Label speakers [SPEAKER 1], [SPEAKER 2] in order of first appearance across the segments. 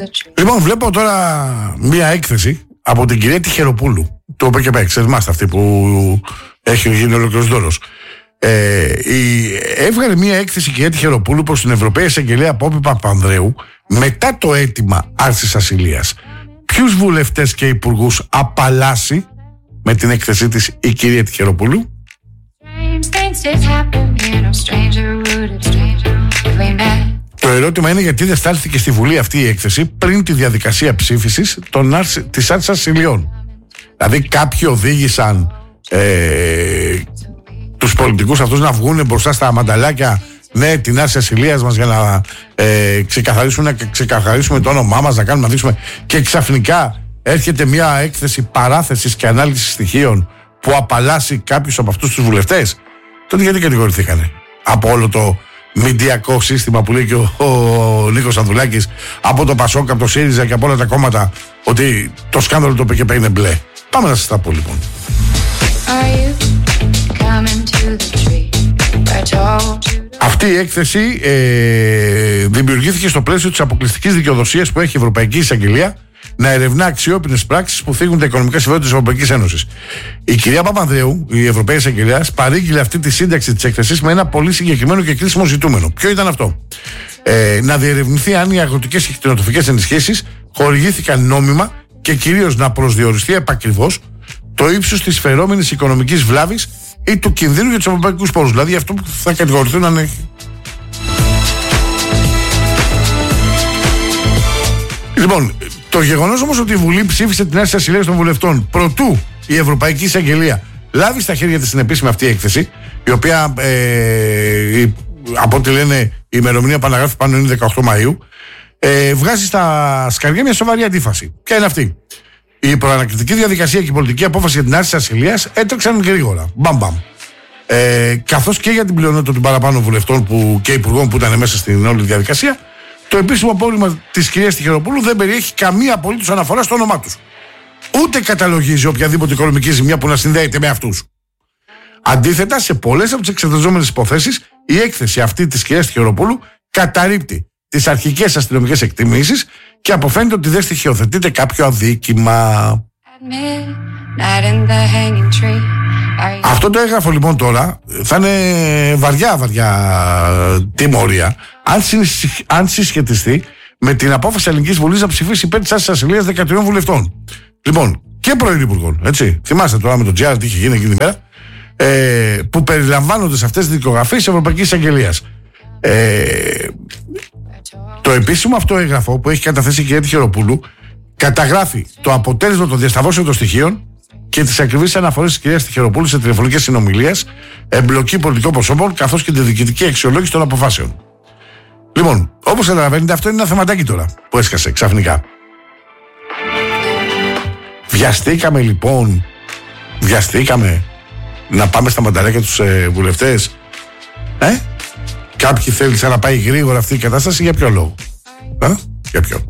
[SPEAKER 1] Λοιπόν, βλέπω τώρα μία έκθεση από την κυρία Τιχεροπούλου, το ΟΠΕΚΕΠΕ, θυμάστε αυτή που έχει γίνει ολόκληρος δώρος. Έβγαλε μία έκθεση η κυρία Τιχεροπούλου προς την Ευρωπαία Εισαγγελέα Πόπη Παπανδρέου μετά το αίτημα άρσης ασυλίας. Ποιους βουλευτές και υπουργούς απαλλάσσει με την έκθεσή της η κυρία Τιχεροπούλου? Το ερώτημα είναι γιατί δεν στάλθηκε στη Βουλή αυτή η έκθεση πριν τη διαδικασία ψήφισης της άρσης ασυλιών. Δηλαδή κάποιοι οδήγησαν τους πολιτικούς αυτούς να βγουν μπροστά στα μανταλάκια, ναι, την άρση ασυλίας μας για να ξεκαθαρίσουμε το όνομά μας, να δείξουμε, και ξαφνικά έρχεται μια έκθεση παράθεσης και ανάλυσης στοιχείων που απαλλάσσει κάποιους από αυτούς τους βουλευτές. Τότε γιατί κατηγορηθήκανε από όλο το μηντιακό σύστημα που λέει και ο Νίκος Ανδουλάκης, από το Πασόκ, από το ΣΥΡΙΖΑ και από όλα τα κόμματα, ότι το σκάνδαλο του ΟΠΕΚΕΠΕ είναι μπλε? Πάμε να σας τα πω λοιπόν. Αυτή η έκθεση δημιουργήθηκε στο πλαίσιο της αποκλειστικής δικαιοδοσίας που έχει η Ευρωπαϊκή Εισαγγελία να ερευνά αξιόπινες πράξεις που θίγουν τα οικονομικά συμφέροντα της Ευρωπαϊκής Ένωσης. Η κυρία Παπανδρέου, η Ευρωπαϊκή Εισαγγελέα, παρήγγειλε αυτή τη σύνταξη της έκθεσης με ένα πολύ συγκεκριμένο και κρίσιμο ζητούμενο. Ποιο ήταν αυτό? Να διερευνηθεί αν οι αγροτικές και κτηνοτροφικές ενισχύσεις χορηγήθηκαν νόμιμα και κυρίως να προσδιοριστεί επακριβώς το ύψος της φερόμενης οικονομικής βλάβης ή του κινδύνου για τους ευρωπαϊκούς πόρους. Δηλαδή αυτό που θα κατηγορηθούν αν έχει. Λοιπόν, το γεγονός όμως ότι η Βουλή ψήφισε την άρση ασυλίας των βουλευτών προτού η Ευρωπαϊκή Εισαγγελία λάβει στα χέρια της την επίσημη αυτή έκθεση, η οποία από ό,τι λένε η ημερομηνία που αναγράφει πάνω είναι 18 Μαΐου, βγάζει στα σκαριά μια σοβαρή αντίφαση. Ποια είναι αυτή? Η προανακριτική διαδικασία και η πολιτική απόφαση για την άρση ασυλίας έτρεξαν γρήγορα. Μπαμ. Καθώς και για την πλειονότητα των παραπάνω βουλευτών και υπουργών που ήταν μέσα στην όλη διαδικασία, το επίσημο απόρριμμα της κυρίας Τιχεροπούλου δεν περιέχει καμία απολύτως αναφορά στο όνομά τους. Ούτε καταλογίζει οποιαδήποτε οικονομική ζημιά που να συνδέεται με αυτούς. Αντίθετα, σε πολλές από τις εξεταζόμενες υποθέσεις, η έκθεση αυτή της κυρίας Τιχεροπούλου καταρρίπτει τις αρχικές αστυνομικές εκτιμήσεις και αποφαίνεται ότι δεν στοιχειοθετείται κάποιο αδίκημα. Αυτό το έγγραφο λοιπόν τώρα θα είναι βαριά τιμωρία αν συσχετιστεί με την απόφαση Ελληνικής Βουλής να ψηφίσει υπέρ της άρσης ασυλίας 13 βουλευτών. Λοιπόν, και πρώην υπουργών, έτσι. Θυμάστε τώρα με τον Τζιάρ τι είχε γίνει εκείνη την ημέρα, που περιλαμβάνονται σε αυτές τις δικογραφίες της Ευρωπαϊκής Εισαγγελίας. Το επίσημο αυτό έγγραφο που έχει καταθέσει η κυρία Τιχεροπούλου καταγράφει το αποτέλεσμα των διασταυρώσεων των στοιχείων και τις ακριβείς αναφορές της κυρίας Τιχεροπούλου σε τηλεφωνικές συνομιλίες, εμπλοκή πολιτικών προσώπων, καθώς και τη διοικητική αξιολόγηση των αποφάσεων. Λοιπόν, όπως καταλαβαίνετε, αυτό είναι ένα θεματάκι τώρα που έσκασε ξαφνικά. Βιαστήκαμε λοιπόν, να πάμε στα μανταλάκια τους βουλευτές. Κάποιοι θέλησαν να πάει γρήγορα αυτή η κατάσταση, για ποιο λόγο? Για ποιο?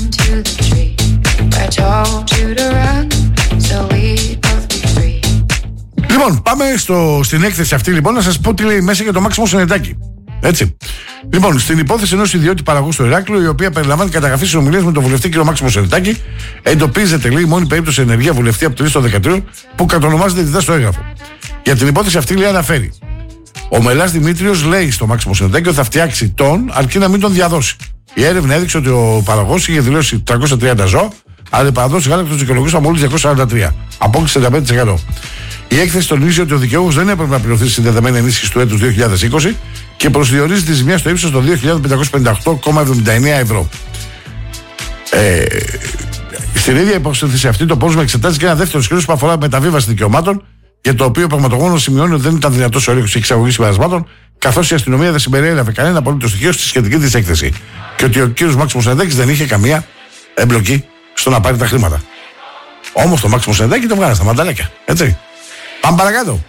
[SPEAKER 1] Λοιπόν, πάμε στην έκθεση αυτή λοιπόν να σας πω τι λέει μέσα για το Μάξιμο Σενετάκη. Έτσι. Λοιπόν, στην υπόθεση ενός ιδιώτη παραγωγού στο Ηράκλειο, η οποία περιλαμβάνει καταγραφή συνομιλίας με τον βουλευτή κ. Μάξιμο Σενετάκη, εντοπίζεται, λέει, η μόνη περίπτωση ενεργεία βουλευτή από το 3 στο 13 που κατονομάζεται διδά στο έγγραφο. Για την υπόθεση αυτή, λέει, αναφέρει: ο Μελάς Δημήτριος λέει στο Μάξιμο Σενετάκη ότι θα φτιάξει αρκεί να μην τον διαδώσει. Η έρευνα έδειξε ότι ο παραγωγός είχε δηλώσει 330 ζώα, αλλά η παραδόση γάλακτος δικαιολογούσαν μόλις 243. Απόκληση 45%. Η έκθεση τονίζει ότι ο δικαιούχος δεν έπρεπε να πληρωθεί συνδεδεμένη ενίσχυση του έτους 2020 και προσδιορίζει τη ζημιά στο ύψος των 2.558,79 ευρώ. Στην ίδια υπόθεση αυτή, το πόρισμα εξετάζει και ένα δεύτερο σκέλος που αφορά μεταβίβαση δικαιωμάτων, για το οποίο ο πραγματογόνος σημειώνει ότι δεν ήταν δυνατός ο έλεγχος εξαγωγής συμπερασμάτων, καθώς η αστυνομία δεν συμπεριέλαβε κανένα απολύτω στοιχείο στη σχετική της έκθεση. Και ότι ο κύριος Μάξιμος Σενετάκης δεν είχε καμία εμπλοκή στο να πάρει τα χρήματα. Όμως το Μάξιμο Σενετάκη το βγάλε στα μανταλάκια. Έτσι. Πάμε παρακάτω.